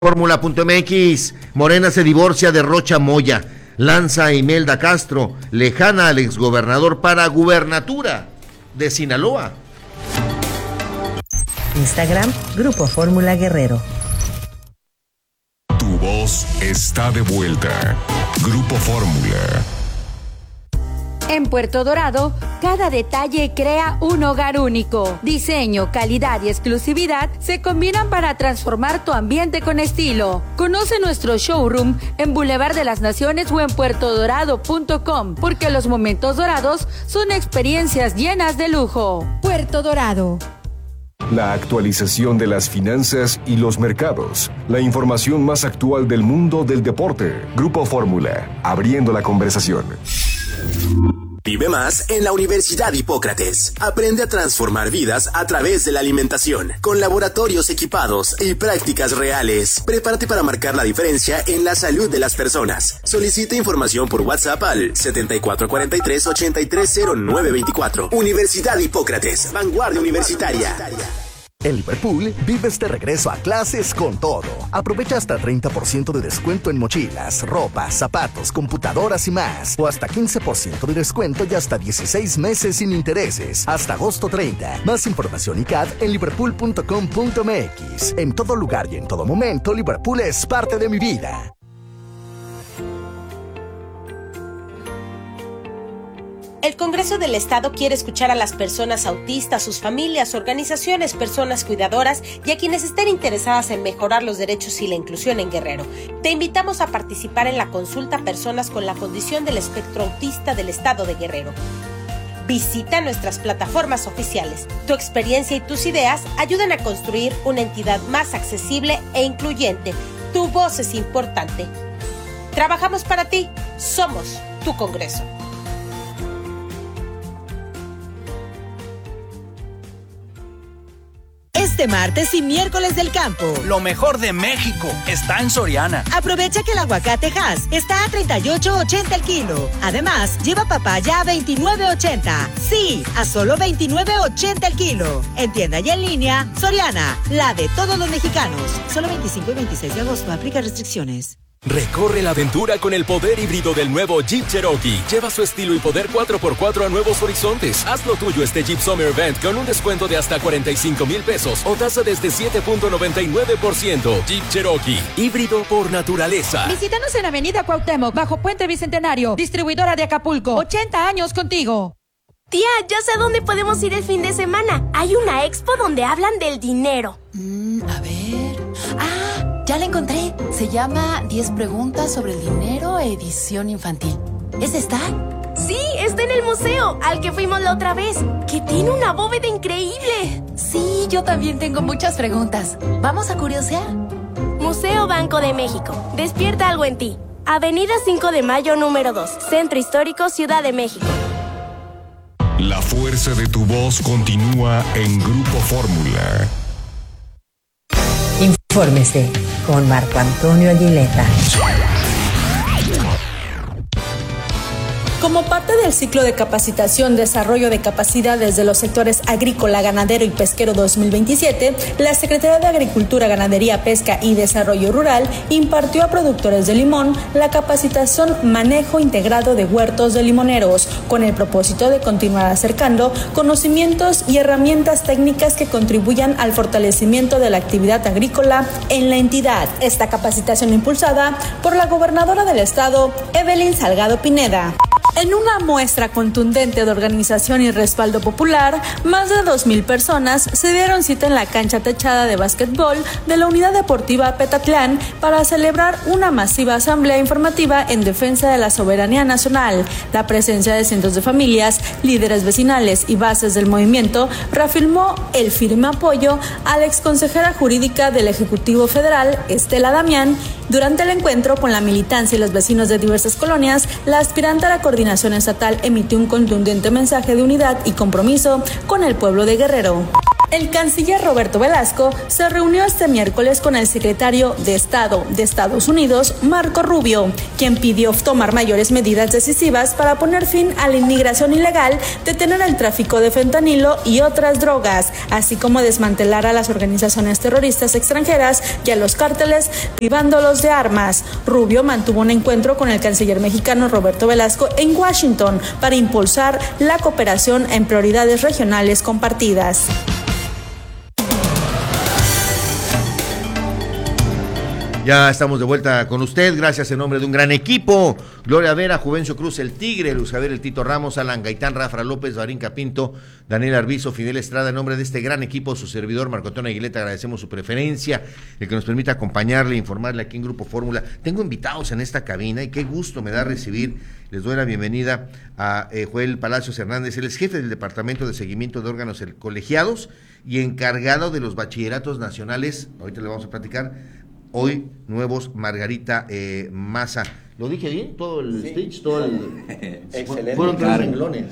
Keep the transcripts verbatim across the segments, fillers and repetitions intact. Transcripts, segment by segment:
Fórmula punto M X, Morena se divorcia de Rocha Moya, lanza a Imelda Castro, lejana al exgobernador para gubernatura de Sinaloa. Instagram, Grupo Fórmula Guerrero. Tu voz está de vuelta. Grupo Fórmula. En Puerto Dorado, cada detalle crea un hogar único. Diseño, calidad y exclusividad se combinan para transformar tu ambiente con estilo. Conoce nuestro showroom en Boulevard de las Naciones o en puerto dorado punto com, porque los momentos dorados son experiencias llenas de lujo. Puerto Dorado. La actualización de las finanzas y los mercados. La información más actual del mundo del deporte. Grupo Fórmula, abriendo la conversación. Vive más en la Universidad Hipócrates. Aprende a transformar vidas a través de la alimentación, con laboratorios equipados y prácticas reales. Prepárate para marcar la diferencia en la salud de las personas. Solicita información por WhatsApp al setenta y cuatro cuarenta y tres, ochenta y tres cero nueve veinticuatro. Universidad Hipócrates, vanguardia universitaria. En Liverpool, vives de regreso a clases con todo. Aprovecha hasta treinta por ciento de descuento en mochilas, ropa, zapatos, computadoras y más. O hasta quince por ciento de descuento y hasta dieciséis meses sin intereses. Hasta agosto treinta. Más información y C A D en liverpool punto com punto m x. En todo lugar y en todo momento, Liverpool es parte de mi vida. El Congreso del Estado quiere escuchar a las personas autistas, sus familias, organizaciones, personas cuidadoras y a quienes estén interesadas en mejorar los derechos y la inclusión en Guerrero. Te invitamos a participar en la consulta a personas con la condición del espectro autista del Estado de Guerrero. Visita nuestras plataformas oficiales. Tu experiencia y tus ideas ayudan a construir una entidad más accesible e incluyente. Tu voz es importante. Trabajamos para ti. Somos tu Congreso. Este martes y miércoles del campo. Lo mejor de México está en Soriana. Aprovecha que el aguacate Hass está a treinta y ocho ochenta el kilo. Además, lleva papaya a veintinueve ochenta. Sí, a solo veintinueve ochenta el kilo. En tienda y en línea, Soriana, la de todos los mexicanos. Solo veinticinco y veintiséis de agosto, aplica restricciones. Recorre la aventura con el poder híbrido del nuevo Jeep Cherokee. Lleva su estilo y poder cuatro por cuatro a nuevos horizontes. Haz lo tuyo este Jeep Summer Event con un descuento de hasta cuarenta y cinco mil pesos o tasa desde siete punto noventa y nueve por ciento. Jeep Cherokee, híbrido por naturaleza. Visítanos en Avenida Cuauhtémoc, bajo Puente Bicentenario. Distribuidora de Acapulco. ochenta años contigo. Tía, ya sé a dónde podemos ir el fin de semana. Hay una expo donde hablan del dinero. Mm, a ver... ¡Ah! Ya la encontré. Se llama diez preguntas sobre el dinero, edición infantil. ¿Es esta? Sí, está en el museo, al que fuimos la otra vez, que tiene una bóveda increíble. Sí, yo también tengo muchas preguntas. ¿Vamos a curiosear? Museo Banco de México. Despierta algo en ti. Avenida cinco de mayo, número dos. Centro Histórico, Ciudad de México. La fuerza de tu voz continúa en Grupo Fórmula. Infórmese con Marco Antonio Aguileta. Como parte del ciclo de capacitación, desarrollo de capacidades de los sectores agrícola, ganadero y pesquero dos mil veintisiete, la Secretaría de Agricultura, Ganadería, Pesca y Desarrollo Rural impartió a productores de limón la capacitación Manejo Integrado de Huertos de Limoneros, con el propósito de continuar acercando conocimientos y herramientas técnicas que contribuyan al fortalecimiento de la actividad agrícola en la entidad. Esta capacitación impulsada por la gobernadora del estado, Evelyn Salgado Pineda. En una muestra contundente de organización y respaldo popular, más de dos mil personas se dieron cita en la cancha techada de básquetbol de la Unidad Deportiva Petatlán para celebrar una masiva asamblea informativa en defensa de la soberanía nacional. La presencia de cientos de familias, líderes vecinales y bases del movimiento reafirmó el firme apoyo a la exconsejera jurídica del Ejecutivo Federal, Estela Damián. Durante el encuentro con la militancia y los vecinos de diversas colonias, la aspirante a la coordinación estatal emitió un contundente mensaje de unidad y compromiso con el pueblo de Guerrero. El canciller Roberto Velasco se reunió este miércoles con el secretario de Estado de Estados Unidos, Marco Rubio, quien pidió tomar mayores medidas decisivas para poner fin a la inmigración ilegal, detener el tráfico de fentanilo y otras drogas, así como desmantelar a las organizaciones terroristas extranjeras y a los cárteles, privándolos de armas. Rubio mantuvo un encuentro con el canciller mexicano Roberto Velasco en Washington para impulsar la cooperación en prioridades regionales compartidas. Ya estamos de vuelta con usted, gracias en nombre de un gran equipo. Gloria Vera, Juvencio Cruz, el Tigre, Luz Javier, el Tito Ramos, Alan Gaitán, Rafa López, Darín Capinto, Daniel Arbizo, Fidel Estrada. En nombre de este gran equipo, su servidor Marco Antonio Aguileta, agradecemos su preferencia, el que nos permita acompañarle, informarle aquí en Grupo Fórmula. Tengo invitados en esta cabina y qué gusto me da recibir. Les doy la bienvenida a eh, Joel Palacios Hernández, él es jefe del Departamento de Seguimiento de Órganos Colegiados y encargado de los bachilleratos nacionales. Ahorita le vamos a platicar. Hoy nuevos Margarita eh, Maza. ¿Lo dije bien? ¿Todo el sí. speech? Todo el... Excelente. Fueron tres renglones.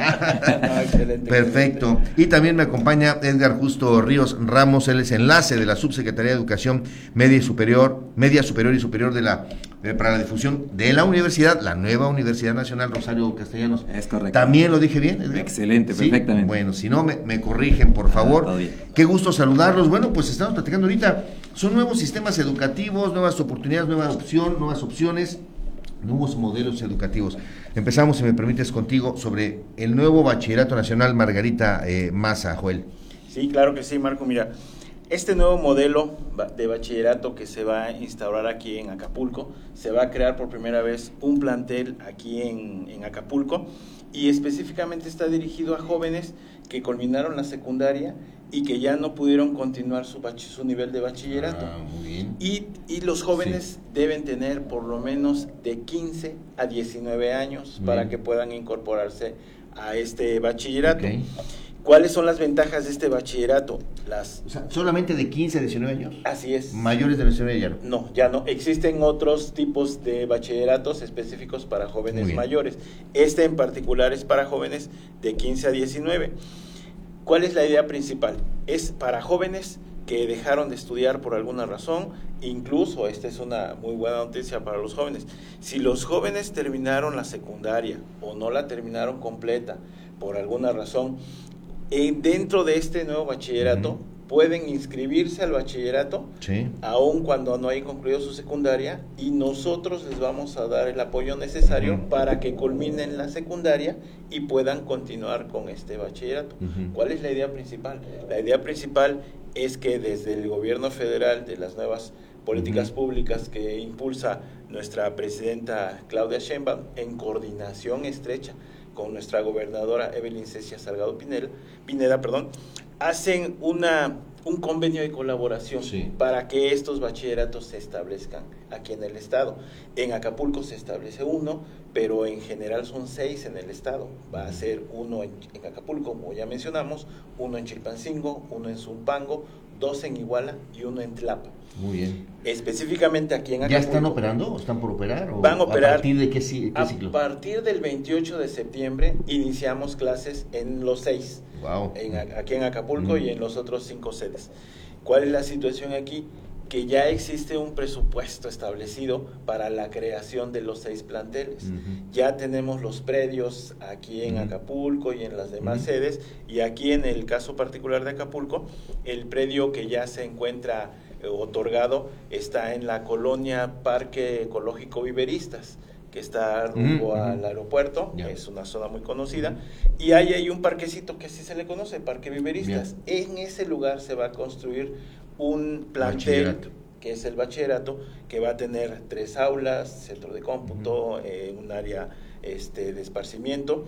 no, excelente. Perfecto. Excelente. Y también me acompaña Edgar Justo Ríos Ramos, él es enlace de la Subsecretaría de Educación Media y Superior, Media Superior y Superior de la eh, para la difusión de la universidad, la nueva Universidad Nacional Rosario Castellanos. Es correcto. ¿También lo dije bien, Edgar? Excelente, ¿Sí? Perfectamente. Bueno, si no, me, me corrigen, por favor. Ah, qué gusto saludarlos. Bueno, pues estamos platicando ahorita. Son nuevos sistemas educativos, nuevas oportunidades, nueva opción, nuevas opciones, nuevos modelos educativos. Empezamos, si me permites, contigo sobre el nuevo Bachillerato Nacional Margarita eh, Maza, Joel. Sí, claro que sí, Marco. Mira, este nuevo modelo de bachillerato que se va a instaurar aquí en Acapulco, se va a crear por primera vez un plantel aquí en, en Acapulco y específicamente está dirigido a jóvenes que culminaron la secundaria y que ya no pudieron continuar su, bach- su nivel de bachillerato. Ah, muy bien. Y, y los jóvenes sí. deben tener por lo menos de quince a diecinueve años bien. Para que puedan incorporarse a este bachillerato. Okay. ¿Cuáles son las ventajas de este bachillerato? Las... O sea, ¿solamente de quince a diecinueve años? Así es. ¿Mayores de diecinueve ya no? No, ya no. Existen otros tipos de bachilleratos específicos para jóvenes mayores. Este en particular es para jóvenes de quince a diecinueve. ¿Cuál es la idea principal? Es para jóvenes que dejaron de estudiar por alguna razón, incluso, esta es una muy buena noticia para los jóvenes, si los jóvenes terminaron la secundaria o no la terminaron completa por alguna razón, eh, dentro de este nuevo bachillerato, uh-huh. pueden inscribirse al bachillerato, sí. aun cuando no hayan concluido su secundaria, y nosotros les vamos a dar el apoyo necesario uh-huh. para que culminen la secundaria y puedan continuar con este bachillerato. Uh-huh. ¿Cuál es la idea principal? La idea principal es que desde el gobierno federal, de las nuevas políticas uh-huh. públicas que impulsa nuestra presidenta Claudia Sheinbaum, en coordinación estrecha con nuestra gobernadora Evelyn Cecia Salgado Pineda, Pineda, perdón, hacen una un convenio de colaboración sí. para que estos bachilleratos se establezcan aquí en el estado. En Acapulco se establece uno, pero en general son seis en el estado. Va a ser uno en, en Acapulco, como ya mencionamos, uno en Chilpancingo, uno en Zumpango, dos en Iguala y uno en Tlapa. Muy bien. Específicamente aquí en Acapulco. ¿Ya están operando o están por operar? O van a operar. ¿A partir de qué, qué ciclo? A partir del veintiocho de septiembre iniciamos clases en los seis. Wow. En, aquí en Acapulco mm. y en los otros cinco sedes. ¿Cuál es la situación aquí? Que ya existe un presupuesto establecido para la creación de los seis planteles. Uh-huh. Ya tenemos los predios aquí en uh-huh. Acapulco y en las demás uh-huh. sedes, y aquí en el caso particular de Acapulco, el predio que ya se encuentra eh, otorgado está en la colonia Parque Ecológico Viveristas, que está rumbo uh-huh. al aeropuerto, yeah. es una zona muy conocida, uh-huh. y ahí hay un parquecito que así se le conoce, Parque Viveristas. Yeah. En ese lugar se va a construir un plantel, que es el bachillerato, que va a tener tres aulas, centro de cómputo, uh-huh. eh, un área este, de esparcimiento,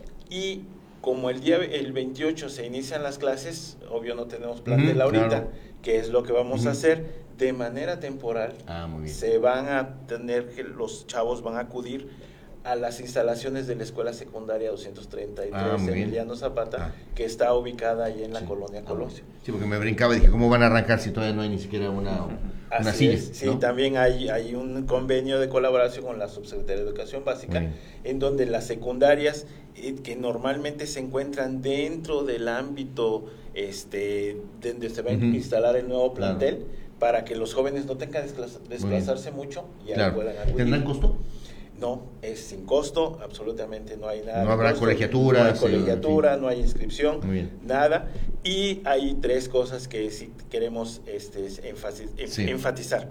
y como el día el veintiocho se inician las clases, obvio no tenemos plantel uh-huh, ahorita, claro. que es lo que vamos uh-huh. a hacer, de manera temporal, ah, muy bien. se van a tener que los chavos van a acudir a las instalaciones de la Escuela Secundaria doscientos treinta y tres Ah, muy bien. Emiliano Zapata, Ah. que está ubicada ahí en la Sí. colonia Ah, Colosio. Sí, porque me brincaba y dije, ¿cómo van a arrancar si todavía no hay ni siquiera una, una Así silla? es, sí, ¿no? también hay, hay un convenio de colaboración con la Subsecretaría de Educación Básica, Muy bien. en donde las secundarias eh, que normalmente se encuentran dentro del ámbito este, donde se va a Ujú. instalar el nuevo Claro. plantel, para que los jóvenes no tengan que desplaza- desplazarse mucho y ahí Claro. puedan acudir. ¿Tendrán costo? No, es sin costo, absolutamente no hay nada. No de habrá costo, colegiaturas, No hay colegiatura, en fin. no hay inscripción, Muy bien. nada. Y hay tres cosas que sí queremos este, énfasis- en- Sí. enfatizar.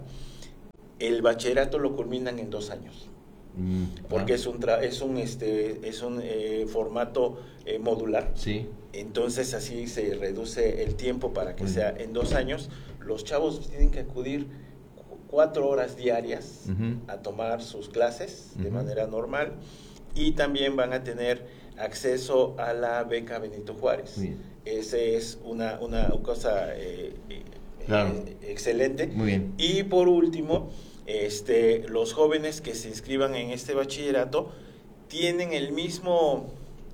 El bachillerato lo culminan en dos años, Mm, porque ah, es un tra- es un este es un eh, formato eh, modular. Sí. Entonces así se reduce el tiempo para que Muy sea en dos años. Los chavos tienen que acudir cu- cuatro horas diarias Ujú. a tomar sus clases de Ujú. manera normal, y también van a tener acceso a la beca Benito Juárez. Bien. Esa es una, una cosa eh, eh, Claro. eh, excelente. Muy bien. Y por último, este, los jóvenes que se inscriban en este bachillerato tienen el mismo,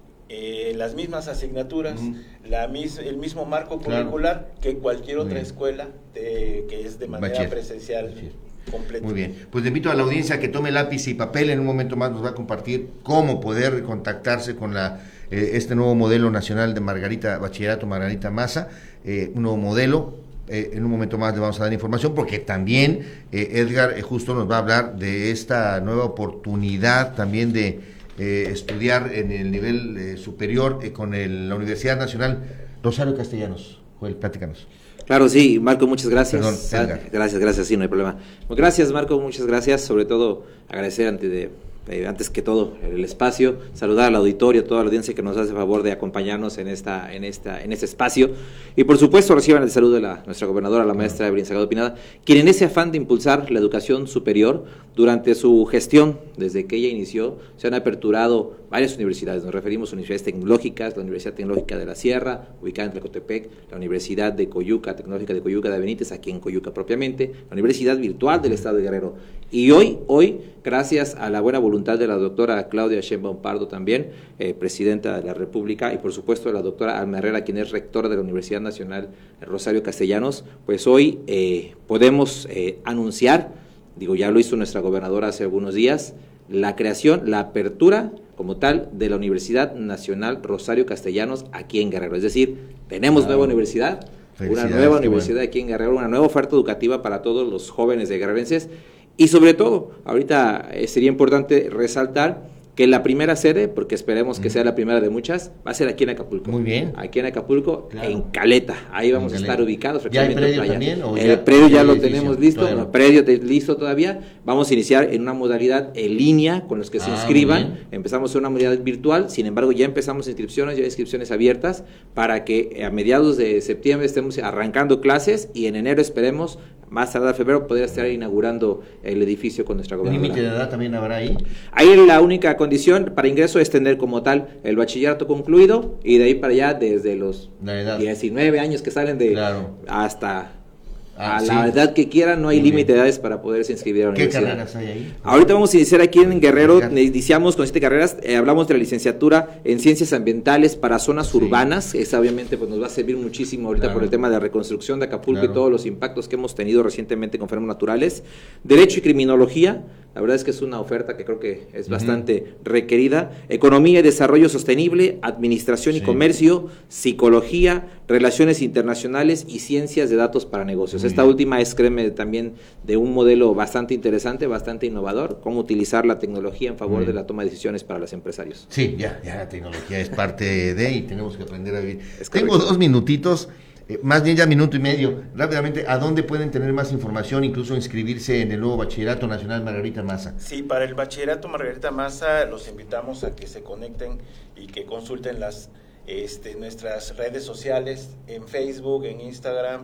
eh, las mismas asignaturas, Ujú. la mis, el mismo marco Claro. curricular que cualquier Muy otra bien. escuela de, que es de manera Bachiller. presencial Bachiller. completa. Muy bien, pues le invito a la audiencia a que tome lápiz y papel. En un momento más nos va a compartir cómo poder contactarse con la eh, este nuevo modelo nacional de Margarita Bachillerato Margarita Maza, eh, un nuevo modelo. Eh, en un momento más le vamos a dar información, porque también eh, Edgar eh, justo nos va a hablar de esta nueva oportunidad también de eh, estudiar en el nivel eh, superior eh, con el- la Universidad Nacional Rosario Castellanos. Joel, platícanos. Claro, sí, Marco, muchas gracias. Perdón, Edgar. Ah, gracias, gracias, sí, no hay problema. Pues gracias, Marco, muchas gracias. Sobre todo, agradecer antes de eh, antes que todo el espacio, saludar al auditorio, a toda la audiencia que nos hace favor de acompañarnos en esta en esta en este espacio, y por supuesto reciban el saludo de la nuestra gobernadora, la maestra Evelyn Salgado Pineda, quien en ese afán de impulsar la educación superior durante su gestión, desde que ella inició, se han aperturado varias universidades. Nos referimos a universidades tecnológicas, la Universidad Tecnológica de la Sierra, ubicada en Tlacotepec, la Universidad de Coyuca, Tecnológica de Coyuca de Benítez, aquí en Coyuca propiamente, la Universidad Virtual del Estado de Guerrero. Y hoy, hoy, gracias a la buena voluntad de la doctora Claudia Sheinbaum Pardo también, eh, presidenta de la República, y por supuesto de la doctora Alma Herrera, quien es rectora de la Universidad Nacional Rosario Castellanos, pues hoy eh, podemos eh, anunciar, digo, ya lo hizo nuestra gobernadora hace algunos días, la creación, la apertura como tal de la Universidad Nacional Rosario Castellanos aquí en Guerrero. Es decir, tenemos Claro. nueva universidad, una nueva universidad aquí en Guerrero, una nueva oferta educativa para todos los jóvenes de guerrerenses, y sobre todo, ahorita eh, sería importante resaltar que la primera sede, porque esperemos que sea la primera de muchas, va a ser aquí en Acapulco. Muy bien. Aquí en Acapulco, Claro. en Caleta. Ahí vamos En a Caleta. estar ubicados. ¿Ya hay fraccionamiento predio playa. también, o El ya- predio ya el lo edificio? tenemos listo, Todavía no, no. predio de- listo todavía. Vamos a iniciar en una modalidad en línea con los que se Ah, inscriban. muy bien. Empezamos en una modalidad virtual, sin embargo ya empezamos inscripciones, ya hay inscripciones abiertas para que a mediados de septiembre estemos arrancando clases, y en enero esperemos, más tardar febrero, poder estar inaugurando el edificio con nuestra gobernadora. ¿Límite de edad también habrá ahí? Ahí la única condición para ingreso es tener como tal el bachillerato concluido, y de ahí para allá desde los La edad. diecinueve años que salen de Claro. hasta Ah, a sí. la edad que quieran. No hay Muy límite de bien. edades para poderse inscribir a la ¿Qué universidad. carreras hay ahí? Ahorita vamos a iniciar aquí en Guerrero, Edgar. iniciamos con siete carreras, eh, hablamos de la licenciatura en Ciencias Ambientales para zonas Sí. urbanas. Esa obviamente pues nos va a servir muchísimo ahorita Claro. por el tema de la reconstrucción de Acapulco, Claro. y todos los impactos que hemos tenido recientemente con fenómenos naturales. Derecho y Criminología, la verdad es que es una oferta que creo que es Ujú. bastante requerida. Economía y Desarrollo Sostenible, Administración y Sí. Comercio, Psicología, Relaciones Internacionales y Ciencias de Datos para Negocios. Muy Esta bien. última es, créeme, también de un modelo bastante interesante, bastante innovador, cómo utilizar la tecnología en favor Muy de bien. la toma de decisiones para los empresarios. Sí, ya, ya la tecnología es parte de, y tenemos que aprender a vivir. Es Tengo correcto. dos minutitos, eh, más bien ya minuto y medio. Rápidamente, ¿a dónde pueden tener más información, incluso inscribirse en el nuevo Bachillerato Nacional Margarita Maza? Sí, para el bachillerato Margarita Maza los invitamos a que se conecten y que consulten las este, nuestras redes sociales en Facebook, en Instagram,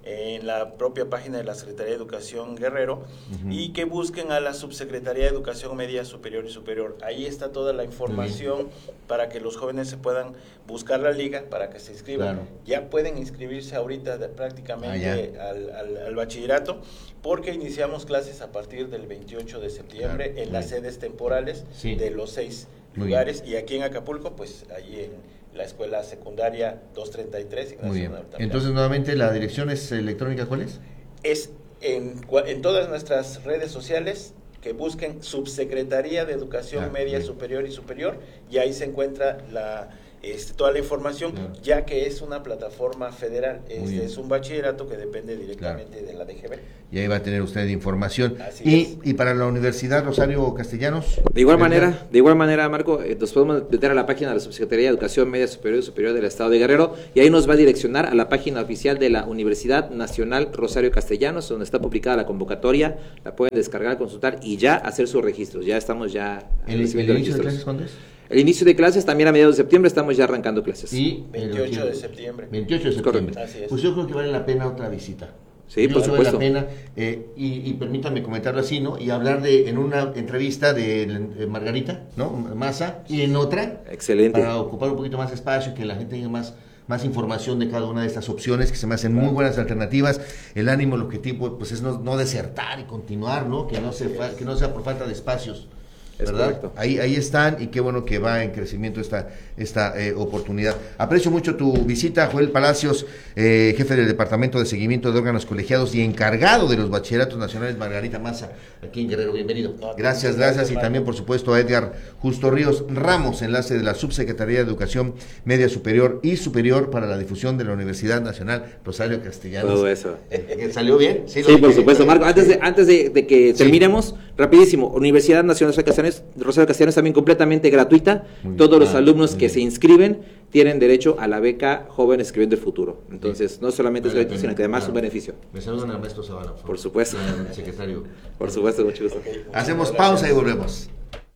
en la propia página de la Secretaría de Educación Guerrero, uh-huh. y que busquen a la Subsecretaría de Educación Media Superior y Superior. Ahí está toda la información para que los jóvenes se puedan buscar la liga, para que se inscriban. Claro. Ya pueden inscribirse ahorita de, prácticamente ah, al, al, al bachillerato, porque iniciamos clases a partir del veintiocho de septiembre, claro, en las bien. sedes temporales sí. de los seis Muy lugares, bien. y aquí en Acapulco, pues allí en la escuela secundaria doscientos treinta y tres. Muy bien. Entonces, nuevamente, ¿la dirección es electrónica cuál es? Es en, en todas nuestras redes sociales, que busquen Subsecretaría de Educación ah, Media bien. Superior y Superior, y ahí se encuentra la este, toda la información, claro. ya que es una plataforma federal, este, es un bachillerato que depende directamente claro. de la D G B. Y ahí va a tener usted información. Así y, es. y para la Universidad Rosario Castellanos. De igual ¿verdad? manera, de igual manera, Marco, eh, nos podemos meter a la página de la Subsecretaría de Educación Media Superior y Superior del Estado de Guerrero, y ahí nos va a direccionar a la página oficial de la Universidad Nacional Rosario Castellanos, donde está publicada la convocatoria, la pueden descargar, consultar y ya hacer sus registros. Ya estamos ya ¿El, recibiendo el inicio registros. de clases cuándo es? El inicio de clases también a mediados de septiembre, estamos ya arrancando clases. Y veintiocho de septiembre. veintiocho de septiembre. Así es. Pues yo creo que vale la pena otra visita. Sí, yo por supuesto. Vale la pena, eh, y, y permítanme comentarlo así, ¿no? Y hablar de, en una entrevista de, de Margarita, ¿no? Maza, y en otra. Excelente. Para ocupar un poquito más espacio, que la gente tenga más, más información de cada una de estas opciones, que se me hacen muy buenas alternativas. El ánimo, el objetivo, pues es no, no desertar y continuar, ¿no? Que no, se, que no sea por falta de espacios. ¿Verdad? Ahí, ahí están, y qué bueno que va en crecimiento esta, esta eh, oportunidad. Aprecio mucho tu visita, Joel Palacios, eh, jefe del Departamento de Seguimiento de Órganos Colegiados y encargado de los Bachilleratos Nacionales Margarita Maza, aquí en Guerrero. Bienvenido. No, gracias, gracias, y también, por supuesto, a Edgar Justo Ríos Ramos, enlace de la Subsecretaría de Educación Media Superior y Superior para la difusión de la Universidad Nacional Rosario Castellanos. Todo eso. Eh, ¿Salió bien? Sí, sí por supuesto, Marco. Antes de, antes de, de que sí. terminemos, rapidísimo, Universidad Nacional Rosario Castellanos también completamente gratuita. Muy Todos bien. los ah, alumnos que bien. se inscriben tienen derecho a la beca Joven Escribiendo el Futuro. Entonces, sí. no solamente vale es gratuito, sino que además claro. es un beneficio. Me saludan a Ernesto Zavala. Por, por supuesto. Secretario. Por supuesto, mucho gusto. Okay, Hacemos pausa y volvemos.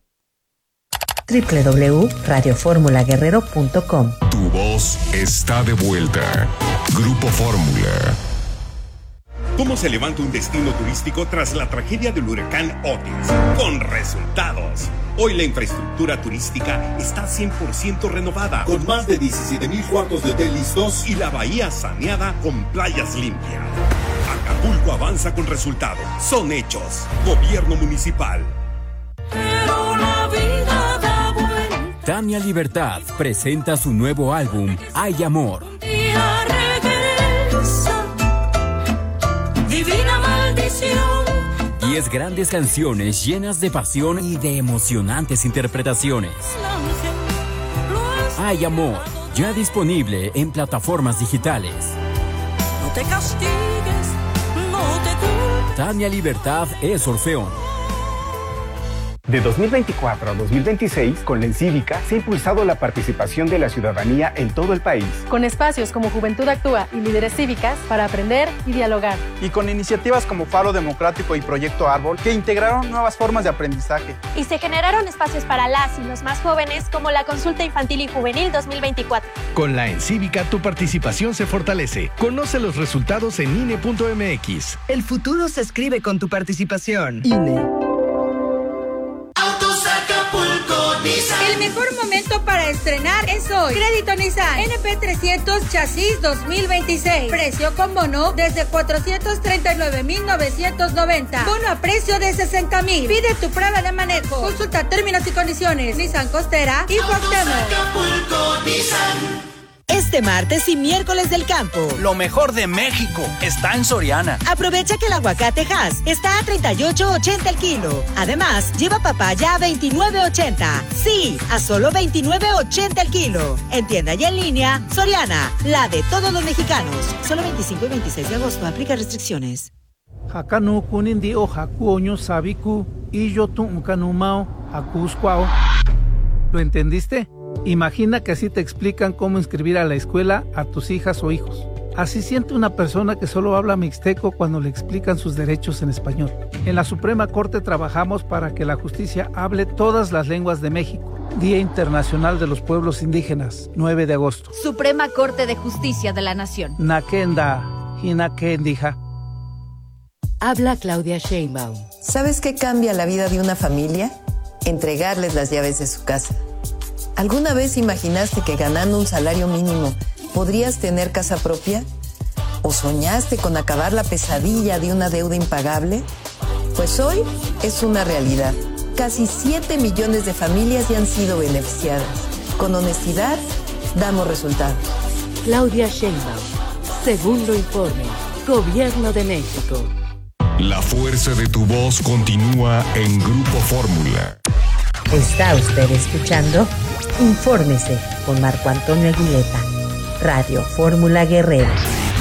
doble u doble u doble u punto radio fórmula guerrero punto com. Tu voz está de vuelta. Grupo Fórmula. ¿Cómo se levanta un destino turístico tras la tragedia del huracán Otis? Con resultados. Hoy la infraestructura turística está cien por ciento renovada, con más de diecisiete mil cuartos de hotel listos y la bahía saneada con playas limpias. Acapulco avanza con resultados. Son hechos. Gobierno municipal. Pero la vida da vuelta. Tania Libertad presenta su nuevo álbum, Hay Amor. Divina maldición. Diez grandes canciones llenas de pasión y de emocionantes interpretaciones. Hay Amor, ya disponible en plataformas digitales. No te castigues, no te culpes. Tania Libertad es Orfeón. De dos mil veinticuatro a dos mil veintiséis, con la Encívica se ha impulsado la participación de la ciudadanía en todo el país. Con espacios como Juventud Actúa y Líderes Cívicas para aprender y dialogar. Y con iniciativas como Faro Democrático y Proyecto Árbol que integraron nuevas formas de aprendizaje. Y se generaron espacios para las y los más jóvenes como la Consulta Infantil y Juvenil dos mil veinticuatro. Con la Encívica tu participación se fortalece. Conoce los resultados en I N E punto M X. El futuro se escribe con tu participación. I N E. El mejor momento para estrenar es hoy. Crédito Nissan N P trescientos Chasis dos mil veintiséis. Precio con bono desde cuatrocientos treinta y nueve mil novecientos noventa. Bono a precio de sesenta mil. Pide tu prueba de manejo. Consulta términos y condiciones. Nissan Costera y Cuauhtémoc. Este martes y miércoles del campo. Lo mejor de México está en Soriana. Aprovecha que el aguacate Hass está a treinta y ocho ochenta el kilo. Además, lleva papaya a veintinueve ochenta. Sí, a solo veintinueve ochenta el kilo. En tienda y en línea, Soriana, la de todos los mexicanos. Solo veinticinco y veintiséis de agosto, aplica restricciones. Hakanu kunindi o hakuoño sabiku y yo tu unkanumao hakuskwao. ¿Lo entendiste? Imagina que así te explican cómo inscribir a la escuela a tus hijas o hijos. Así siente una persona que solo habla mixteco cuando le explican sus derechos en español. En la Suprema Corte trabajamos para que la justicia hable todas las lenguas de México. Día Internacional de los Pueblos Indígenas, nueve de agosto. Suprema Corte de Justicia de la Nación. Nakenda. hina que dija. Habla Claudia Sheinbaum. ¿Sabes qué cambia la vida de una familia? Entregarles las llaves de su casa. ¿Alguna vez imaginaste que ganando un salario mínimo podrías tener casa propia? ¿O soñaste con acabar la pesadilla de una deuda impagable? Pues hoy es una realidad. Casi siete millones de familias ya han sido beneficiadas. Con honestidad, damos resultados. Claudia Sheinbaum. Segundo informe. Gobierno de México. La fuerza de tu voz continúa en Grupo Fórmula. Está usted escuchando Infórmese con Marco Antonio Aguileta. Radio Fórmula Guerrero.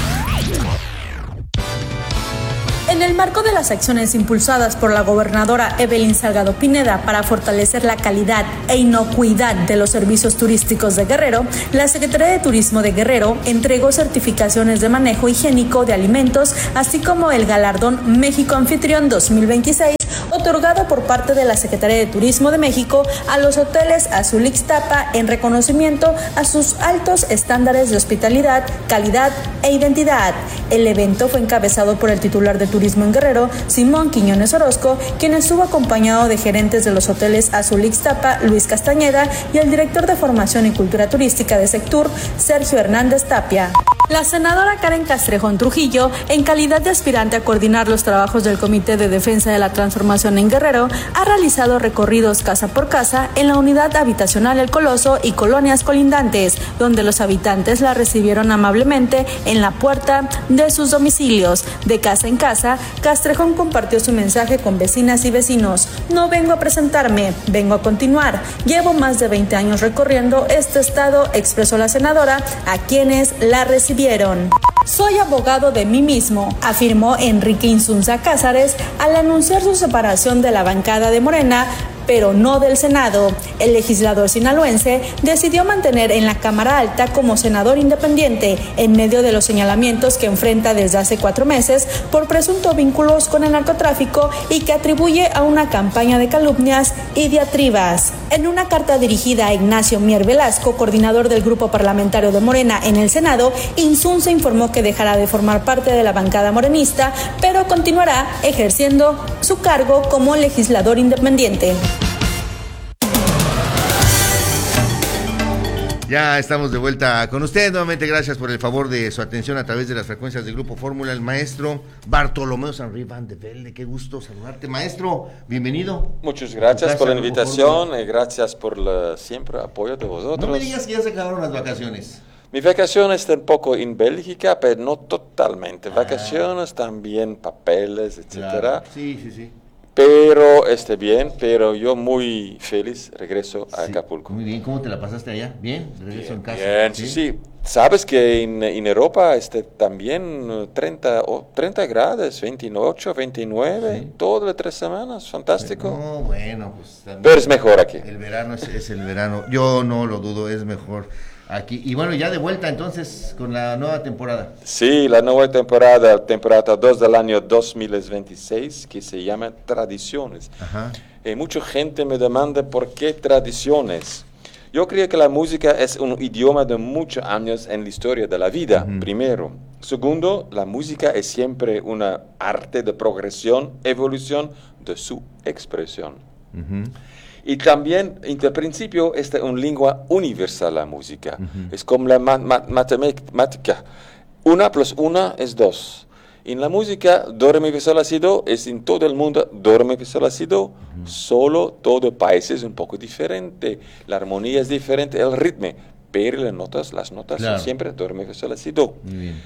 En el marco de las acciones impulsadas por la gobernadora Evelyn Salgado Pineda para fortalecer la calidad e inocuidad de los servicios turísticos de Guerrero, la Secretaría de Turismo de Guerrero entregó certificaciones de manejo higiénico de alimentos, así como el galardón México Anfitrión dos mil veintiséis, otorgado por parte de la Secretaría de Turismo de México a los hoteles Azul Ixtapa en reconocimiento a sus altos estándares de hospitalidad, calidad e identidad. El evento fue encabezado por el titular de Turismo en Guerrero, Simón Quiñones Orozco, quien estuvo acompañado de gerentes de los hoteles Azul Ixtapa, Luis Castañeda, y el director de Formación y Cultura Turística de Sectur, Sergio Hernández Tapia. La senadora Karen Castrejón Trujillo, en calidad de aspirante a coordinar los trabajos del Comité de Defensa de la Transformación en Guerrero, ha realizado recorridos casa por casa en la unidad habitacional El Coloso y colonias colindantes, donde los habitantes la recibieron amablemente en la puerta de sus domicilios. De casa en casa, Castrejón compartió su mensaje con vecinas y vecinos. No vengo a presentarme, vengo a continuar. Llevo más de veinte años recorriendo este estado, expresó la senadora, a quienes la recibieron. Soy abogado de mí mismo, afirmó Enrique Insunza Cázares al anunciar su separación de la bancada de Morena, pero no del Senado. El legislador sinaloense decidió mantener en la Cámara Alta como senador independiente en medio de los señalamientos que enfrenta desde hace cuatro meses por presuntos vínculos con el narcotráfico y que atribuye a una campaña de calumnias y diatribas. En una carta dirigida a Ignacio Mier Velasco, coordinador del grupo parlamentario de Morena en el Senado, Insunza informó que dejará de formar parte de la bancada morenista, pero continuará ejerciendo su cargo como legislador independiente. Ya estamos de vuelta con usted. Nuevamente, gracias por el favor de su atención a través de las frecuencias del Grupo Fórmula. El maestro Bartolomeo Sanri Van de Velde. Qué gusto saludarte, maestro. Bienvenido. Muchas gracias por la invitación y gracias por el siempre apoyo de vosotros. No me digas que ya se acabaron las vacaciones. Mi vacación está un poco en Bélgica, pero no totalmente. Vacaciones, ah. también papeles, etcétera. Claro. Sí, sí, sí. Pero esté bien, pero yo muy feliz regreso a sí, Acapulco. Muy bien, ¿cómo te la pasaste allá? ¿Bien? ¿Regreso bien, en casa? Bien, sí, sí. sí. Sabes que en, en Europa este, también treinta, oh, treinta grados, veintiocho, veintinueve, sí. Todas las tres semanas, fantástico. No, bueno, pues también. Pero es mejor aquí. El verano es, es el verano, yo no lo dudo, es mejor aquí. Y bueno, ya de vuelta entonces con la nueva temporada. Sí, la nueva temporada, temporada dos del año dos mil veintiséis, que se llama Tradiciones. Ajá. Y mucha gente me demanda por qué tradiciones. Yo creo que la música es un idioma de muchos años en la historia de la vida, uh-huh. primero. Segundo, la música es siempre una arte de progresión, evolución de su expresión. Uh-huh. Y también, en el principio, es una lengua universal la música. Uh-huh. Es como la ma- ma- matemática. Una plus una es dos. En la música, do, re, mi, fa, sol, la, si, do, es en todo el mundo do, re, mi, fa, sol, la, si, do. Uh-huh. Solo todo país es un poco diferente. La armonía es diferente, el ritmo. Pero las notas, las notas claro. son siempre do, re, mi, fa, sol, la, si, do. Muy bien.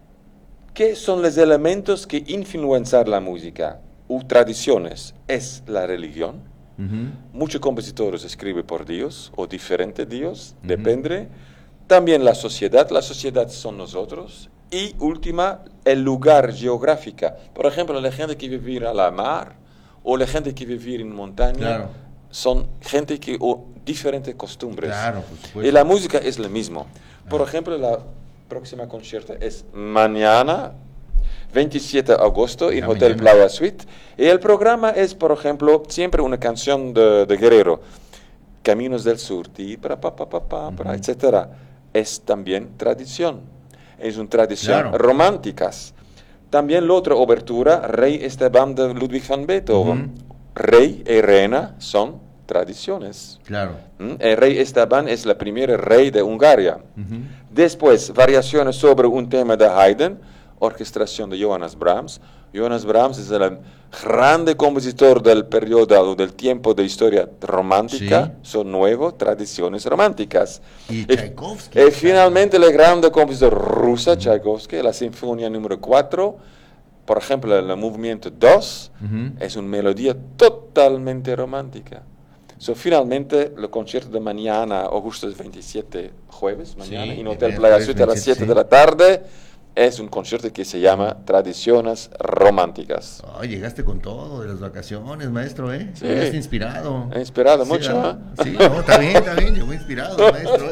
¿Qué son los elementos que influencian la música? U tradiciones. Es la religión. Uh-huh. Muchos compositores escriben por Dios o diferente Dios, uh-huh. depende. También la sociedad, la sociedad son nosotros. Y última, el lugar geográfico. Por ejemplo, la gente que vive a la mar o la gente que vive en montaña claro. son gente que o diferentes costumbres. Claro, por supuesto. Y la música es lo mismo. Por ah. ejemplo, la próxima concierto es mañana, veintisiete de agosto, en Hotel Playa Suite. Y el programa es, por ejemplo, siempre una canción de, de Guerrero. Caminos del Sur, ti, para, pa, pa, pa, pa, uh-huh. etcétera. Es también tradición. es una tradición Claro. románticas. También la otra obertura, Rey Esteban de Ludwig van Beethoven. Uh-huh. Rey y reina son tradiciones. Claro. ¿Mm? El rey Esteban es el primer rey de Hungría. Uh-huh. Después, variaciones sobre un tema de Haydn, orquestación de Johannes Brahms. Johannes Brahms es el grande compositor del periodo, del tiempo de historia romántica. Sí. Son nuevas tradiciones románticas. Y Tchaikovsky. Y, y finalmente, el grande compositor ruso, Tchaikovsky, la sinfonía número cuatro. Por ejemplo, el movimiento dos uh-huh. es una melodía totalmente romántica. So, finalmente, el concierto de mañana, agosto veintisiete, jueves, mañana, sí, en Hotel Playa Suite a las siete sí. de la tarde, es un concierto que se llama Tradiciones Románticas. Oh, llegaste con todo de las vacaciones, maestro, ¿eh? Sí. Llegaste inspirado. He inspirado sí, mucho, ¿no? ¿eh? Sí, no, está bien, está bien, yo me he inspirado, maestro.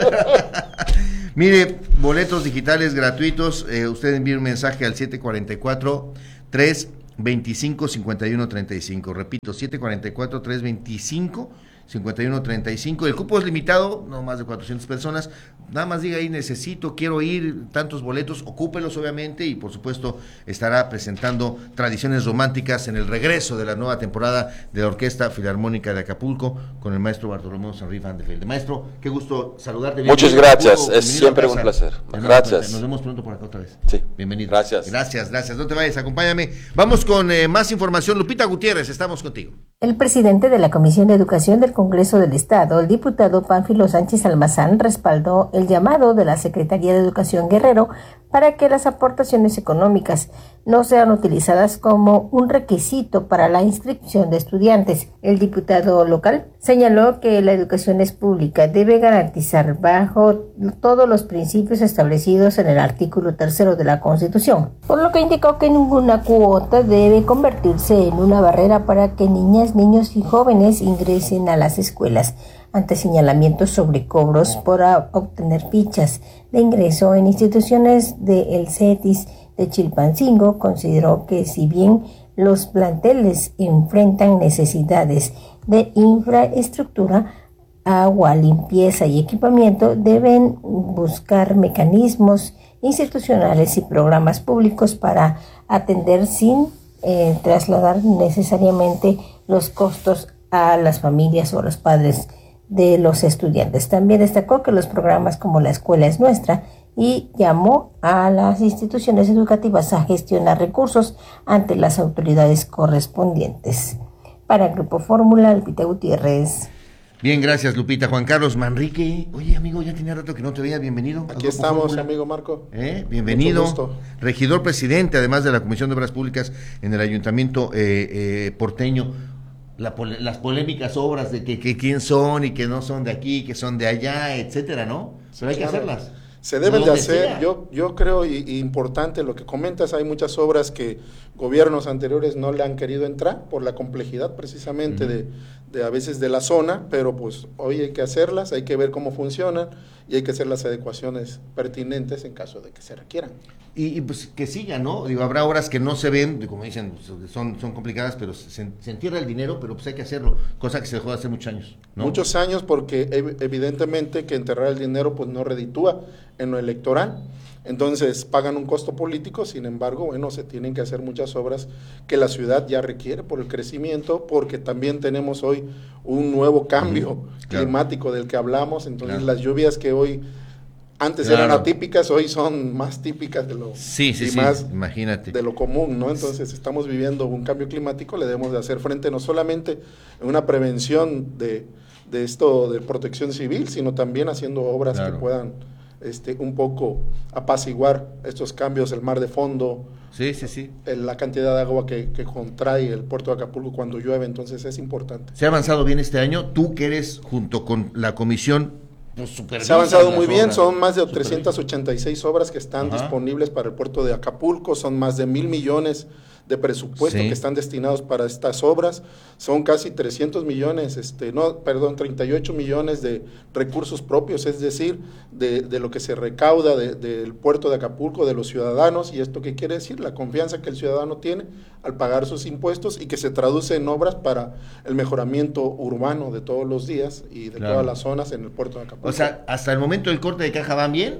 Mire, boletos digitales gratuitos, eh, usted envía un mensaje al siete cuatro cuatro, tres dos cinco, cinco uno tres cinco, repito, siete cuatro cuatro, tres dos cinco, cinco uno tres cinco, el cupo es limitado, no más de cuatrocientas personas, nada más diga ahí, necesito, quiero ir, tantos boletos, ocúpelos obviamente, y por supuesto estará presentando Tradiciones Románticas en el regreso de la nueva temporada de la Orquesta Filarmónica de Acapulco con el maestro Bartolomé Henry Van de Velde. Maestro, qué gusto saludarte. Muchas gracias, es siempre un placer. Gracias. Nos vemos pronto por acá otra vez. Sí. Bienvenido. Gracias. Gracias, gracias. No te vayas, acompáñame. Vamos con eh, más información. Lupita Gutiérrez, estamos contigo. El presidente de la Comisión de Educación del Congreso del Estado, el diputado Pánfilo Sánchez Almazán, respaldó el llamado de la Secretaría de Educación Guerrero para que las aportaciones económicas no sean utilizadas como un requisito para la inscripción de estudiantes. El diputado local señaló que la educación es pública, debe garantizar bajo todos los principios establecidos en el artículo tercero de la Constitución, por lo que indicó que ninguna cuota debe convertirse en una barrera para que niñas, niños y jóvenes ingresen a las escuelas, ante señalamientos sobre cobros por obtener fichas de ingreso en instituciones del CETIS de Chilpancingo. Consideró que si bien los planteles enfrentan necesidades de infraestructura, agua, limpieza y equipamiento, deben buscar mecanismos institucionales y programas públicos para atender sin eh, trasladar necesariamente los costos a las familias o los padres de los estudiantes. También destacó que los programas como La Escuela es Nuestra y llamó a las instituciones educativas a gestionar recursos ante las autoridades correspondientes. Para el Grupo Fórmula, Lupita Gutiérrez. Bien, gracias Lupita. Juan Carlos Manrique, oye amigo, ya tenía rato que no te veía, bienvenido. Aquí estamos, Fórmula. Amigo Marco. ¿Eh? Bienvenido. Regidor presidente, además de la Comisión de Obras Públicas en el Ayuntamiento eh, eh, porteño. La pole, las polémicas obras de que, que quién son y que no son de aquí, que son de allá, etcétera, ¿no? Pero hay claro. que hacerlas. Se deben de hacer, yo, yo creo, y, y importante lo que comentas, hay muchas obras que gobiernos anteriores no le han querido entrar por la complejidad precisamente uh-huh. de, de a veces de la zona, pero pues hoy hay que hacerlas, hay que ver cómo funcionan y hay que hacer las adecuaciones pertinentes en caso de que se requieran. Y, y pues que sigan, ¿no? Digo, habrá obras que no se ven, como dicen, son, son complicadas, pero se, se entierra el dinero, pero pues hay que hacerlo, cosa que se dejó de hace muchos años, ¿no? Muchos años, porque ev- evidentemente que enterrar el dinero pues no reditúa en lo electoral, entonces pagan un costo político, sin embargo, bueno, se tienen que hacer muchas obras que la ciudad ya requiere por el crecimiento, porque también tenemos hoy un nuevo cambio mm, claro. climático del que hablamos, entonces claro. las lluvias que hoy antes claro. eran atípicas, hoy son más típicas de lo sí, sí, y sí, más imagínate. de lo común, ¿no? Entonces estamos viviendo un cambio climático, le debemos de hacer frente no solamente en una prevención de, de esto de protección civil, sino también haciendo obras claro. que puedan este un poco apaciguar estos cambios, el mar de fondo, sí, sí, sí. El, la cantidad de agua que, que contrae el puerto de Acapulco cuando llueve, entonces es importante. ¿Se ha avanzado bien este año? Tú que eres junto con la comisión Pues se ha avanzado muy bien, obras. Son más de trescientas ochenta y seis obras que están Ajá. disponibles para el puerto de Acapulco, son más de mil millones de presupuesto sí. que están destinados para estas obras, son casi trescientos millones, este, no, perdón, treinta y ocho millones de recursos propios, es decir, de, de lo que se recauda de, del puerto de Acapulco, de los ciudadanos, y esto qué quiere decir, la confianza que el ciudadano tiene al pagar sus impuestos y que se traduce en obras para el mejoramiento urbano de todos los días y de claro. todas las zonas en el puerto de Acapulco. O sea, hasta el momento el corte de caja van bien.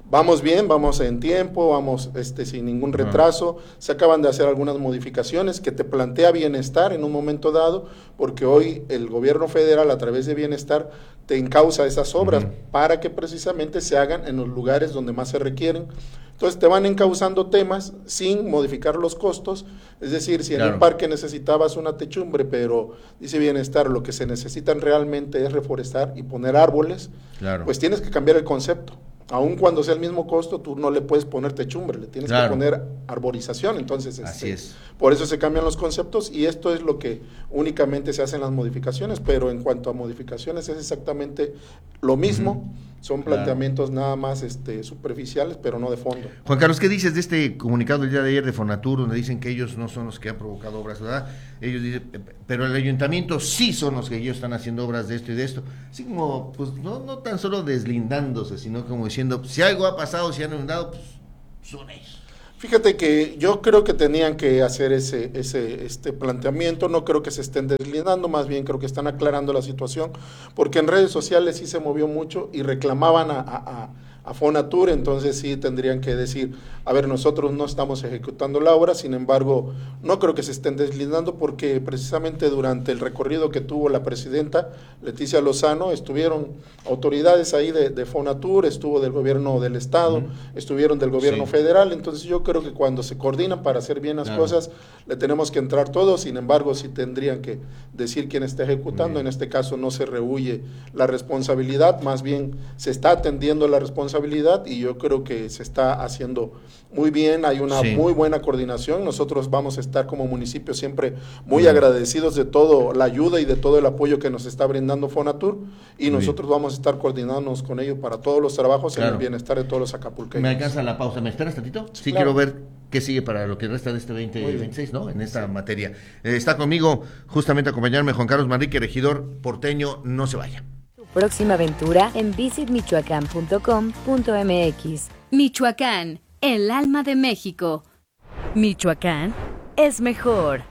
Vamos bien, vamos en tiempo, vamos este, sin ningún retraso. Se acaban de hacer algunas modificaciones que te plantea Bienestar en un momento dado, porque hoy el gobierno federal a través de Bienestar te encausa esas obras uh-huh. para que precisamente se hagan en los lugares donde más se requieren. Entonces te van encauzando temas sin modificar los costos, es decir, si en claro. el parque necesitabas una techumbre, pero dice Bienestar, lo que se necesitan realmente es reforestar y poner árboles, claro. pues tienes que cambiar el concepto. Aun cuando sea el mismo costo, tú no le puedes poner techumbre, le tienes claro. que poner arborización. Entonces, Así este, es. por eso se cambian los conceptos y esto es lo que únicamente se hacen las modificaciones, pero en cuanto a modificaciones es exactamente lo mismo, uh-huh. son planteamientos claro. nada más este, superficiales, pero no de fondo. Juan Carlos, ¿qué dices de este comunicado del día de ayer de Fonatur, donde dicen que ellos no son los que han provocado obras, ¿verdad? Ellos dicen, pero el ayuntamiento sí son los que ellos están haciendo obras de esto y de esto, así como, pues no, no tan solo deslindándose, sino como diciendo, si algo ha pasado, si han inundado, pues son ellos. Fíjate que yo creo que tenían que hacer ese, ese este planteamiento, no creo que se estén deslindando, más bien creo que están aclarando la situación, porque en redes sociales sí se movió mucho y reclamaban a, a, a, a Fonatur, entonces sí tendrían que decir, a ver, nosotros no estamos ejecutando la obra, sin embargo, no creo que se estén deslindando porque precisamente durante el recorrido que tuvo la presidenta Leticia Lozano, estuvieron autoridades ahí de, de Fonatur, estuvo del gobierno del estado, uh-huh. estuvieron del gobierno sí. federal, entonces yo creo que cuando se coordinan para hacer bien las claro. cosas, le tenemos que entrar todos, sin embargo, sí tendrían que decir quién está ejecutando, en este caso no se rehuye la responsabilidad, más bien se está atendiendo la responsabilidad y yo creo que se está haciendo muy bien, hay una sí. muy buena coordinación, nosotros vamos a estar como municipio siempre muy bien. agradecidos de toda la ayuda y de todo el apoyo que nos está brindando Fonatur y muy nosotros bien. vamos a estar coordinándonos con ellos para todos los trabajos claro. en el bienestar de todos los acapulqueños. ¿Me alcanza la pausa? ¿Me esperas tantito? Sí, sí claro. quiero ver qué sigue para lo que resta de este veinte veintiséis, ¿no? En esta sí. materia. Eh, está conmigo justamente a acompañarme Juan Carlos Manrique, regidor porteño, no se vaya. Tu próxima aventura en visit michoacán punto com punto m x. Michoacán, el alma de México. Michoacán es mejor.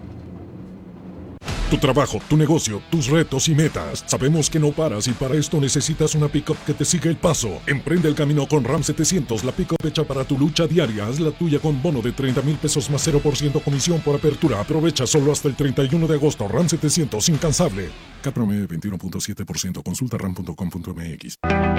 Tu trabajo, tu negocio, tus retos y metas. Sabemos que no paras y para esto necesitas una pick-up que te siga el paso. Emprende el camino con RAM setecientos, la pick-up hecha para tu lucha diaria. Haz la tuya con bono de treinta mil pesos más cero por ciento comisión por apertura. Aprovecha solo hasta el treinta y uno de agosto. RAM setecientos, incansable. Cat promedio veintiuno punto siete por ciento. Consulta ram punto com punto m x.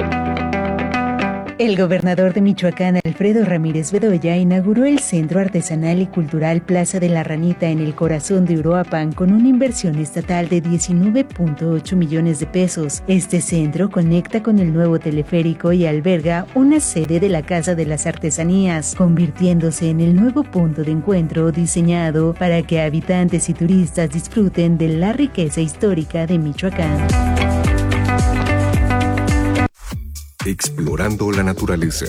El gobernador de Michoacán, Alfredo Ramírez Bedoya, inauguró el Centro Artesanal y Cultural Plaza de la Ranita en el corazón de Uruapan con una inversión estatal de diecinueve punto ocho millones de pesos. Este centro conecta con el nuevo teleférico y alberga una sede de la Casa de las Artesanías, convirtiéndose en el nuevo punto de encuentro diseñado para que habitantes y turistas disfruten de la riqueza histórica de Michoacán. Explorando la naturaleza.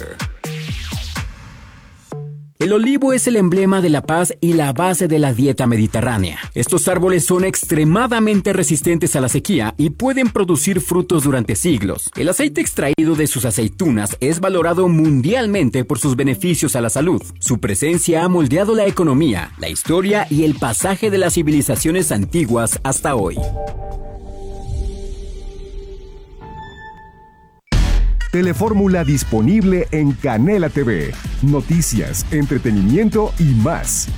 El olivo es el emblema de la paz y la base de la dieta mediterránea. Estos árboles son extremadamente resistentes a la sequía y pueden producir frutos durante siglos. El aceite extraído de sus aceitunas es valorado mundialmente por sus beneficios a la salud. Su presencia ha moldeado la economía, la historia y el pasaje de las civilizaciones antiguas hasta hoy. Telefórmula disponible en Canela T V. Noticias, entretenimiento y más.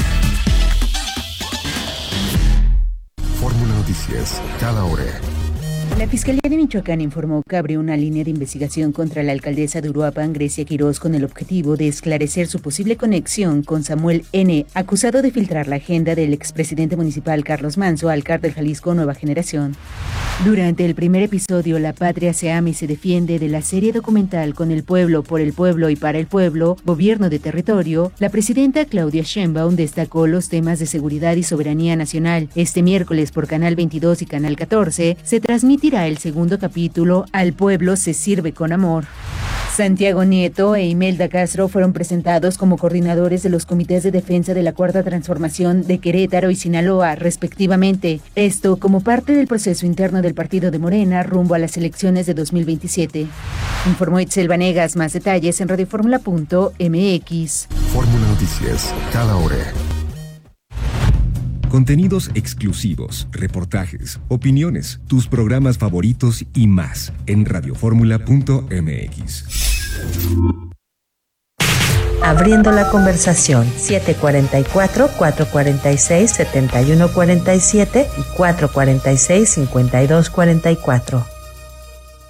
Fórmula Noticias, cada hora. La Fiscalía de Michoacán informó que abrió una línea de investigación contra la alcaldesa de Uruapan, Grecia Quirós, con el objetivo de esclarecer su posible conexión con Samuel N., acusado de filtrar la agenda del expresidente municipal Carlos Manso al Cártel Jalisco Nueva Generación. Durante el primer episodio, La Patria se ama y se defiende, de la serie documental Con el pueblo, por el pueblo y para el pueblo, Gobierno de Territorio, la presidenta Claudia Sheinbaum destacó los temas de seguridad y soberanía nacional. Este miércoles por Canal veintidós y Canal catorce se transmitirá el segundo capítulo, Al pueblo se sirve con amor. Santiago Nieto e Imelda Castro fueron presentados como coordinadores de los comités de defensa de la Cuarta Transformación de Querétaro y Sinaloa, respectivamente. Esto como parte del proceso interno del partido de Morena rumbo a las elecciones de dos mil veintisiete. Informó Itzel Vanegas. Más detalles en radioformula punto m x. Fórmula Noticias, cada hora. Contenidos exclusivos, reportajes, opiniones, tus programas favoritos y más en radioformula punto m x. Abriendo la conversación, siete cuatro cuatro, cuatro cuatro seis, siete uno cuatro siete y cuatro cuatro seis, cinco dos cuatro cuatro.